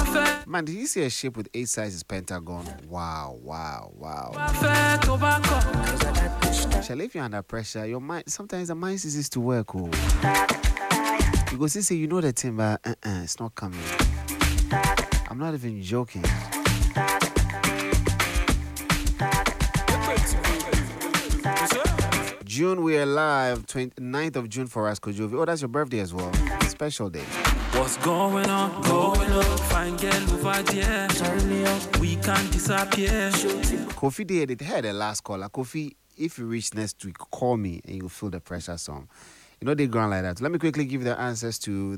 Man, did you see a shape with 8 sizes pentagon? Wow. Shall if you're under pressure, your mind sometimes the mind ceases to work. Oh. You go see, you know the thing, but it's not coming. I'm not even joking. June, we are live, 29th of June for Rasco Jovi. Oh, that's your birthday as well. Special day. What's going on? Fine girl over there. We can't disappear. Kofi did it. Had the last caller. Kofi, if you reach next week, call me and you'll feel the pressure song. You know they go on like that. Let me quickly give you the answers to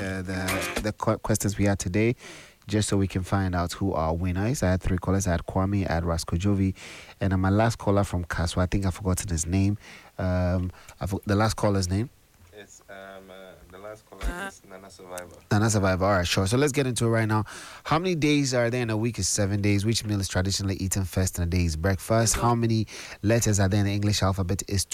the questions we had today, just so we can find out who our winner is. I had 3 callers. I had Kwame, I had Rasco Jovi, and my last caller from Kaswa. I think I've forgotten his name. The last caller's name. It's the last caller is Nana Survivor. Nana Survivor. All right, sure. So let's get into it right now. How many days are there in a week? Is 7 days. Which meal is traditionally eaten first in a day? Is breakfast. How many letters are there in the English alphabet? Is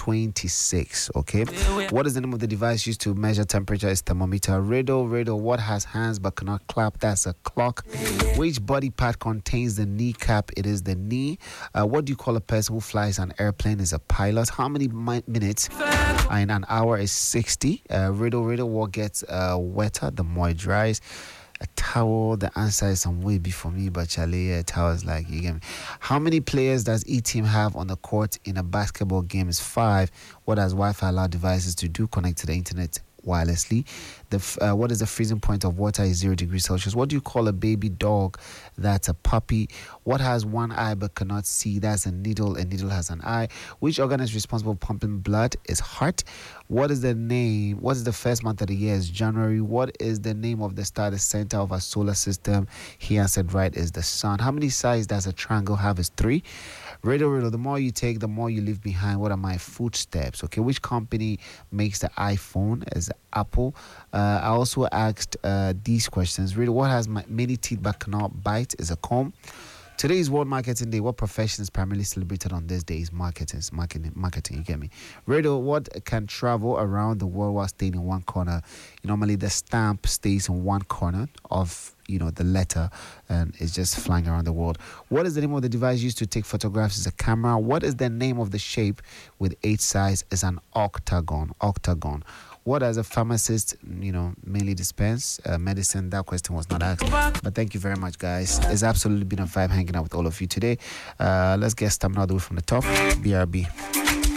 26. Okay. What is the name of the device used to measure temperature? Is thermometer. Riddle. What has hands but cannot clap? That's a clock. Which body part contains the kneecap? It is the knee. What do you call a person who flies an airplane? Is a pilot. How many minutes in an hour? Is 60. Riddle. What gets wetter the more it dries? A towel. The answer is some way before me, but Charlie, a towel is like, you get me. How many players does each team have on the court in a basketball game? Is 5. What does Wi-Fi allow devices to do? Connect to the internet wirelessly. What is the freezing point of water? Is 0 degrees Celsius. What do you call a baby dog? That's a puppy. What has one eye but cannot see? That's a needle. A needle has an eye. Which organ is responsible for pumping blood? Is heart. What is the name? What is the first month of the year? Is January. What is the name of the star, the center of our solar system? He answered right, is the sun. How many sides does a triangle have? Is 3. Riddle. The more you take, the more you leave behind. What are my footsteps? Okay. Which company makes the iPhone? Is Apple. I also asked these questions. Riddle. What has many teeth but cannot bite? Is a comb. Today is World Marketing Day. What profession is primarily celebrated on this day? Is marketing, you get me? Riddle. What can travel around the world while staying in one corner? Normally the stamp stays in one corner of the letter, and it's just flying around the world. What is the name of the device used to take photographs? Is a camera. What is the name of the shape with 8 sides? Is an octagon. What does a pharmacist, mainly dispense medicine? That question was not asked. But thank you very much, guys. It's absolutely been a vibe hanging out with all of you today. Let's get started all the way from the top. BRB.